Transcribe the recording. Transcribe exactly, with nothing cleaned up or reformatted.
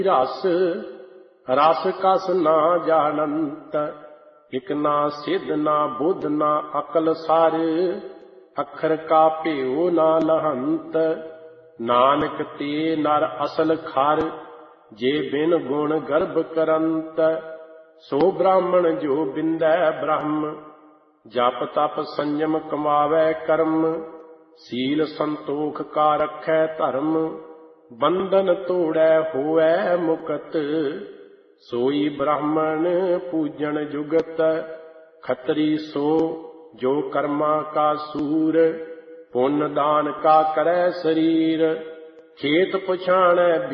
रस रस कस ना जानंत, इक ना सिद्ध ना बुद्ध ना अकल सार, अखर का भेओ ना लहंत। नानक ते नर असल खार, जे बिन गुण गर्भ करंत। सो ब्राह्मण जो बिंदै ब्रह्म, जप तप संयम कमावै कर्म। सील संतोख का रखै धर्म, बंधन तोड़ै होवै मुक्त। सोई ब्राह्मण पूजन जुगत, खतरी सो जो कर्मा का सूर। पुण्य दान का करै शरीर, खेत पछाणै